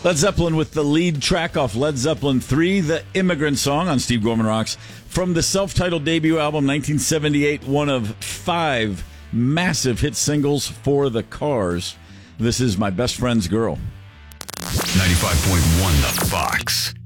Led Zeppelin with the lead track off Led Zeppelin 3, The Immigrant Song on Steve Gorman Rocks. From the self-titled debut album, 1978, one of 5 massive hit singles for the Cars. This is My Best Friend's Girl. 95.1 The Fox.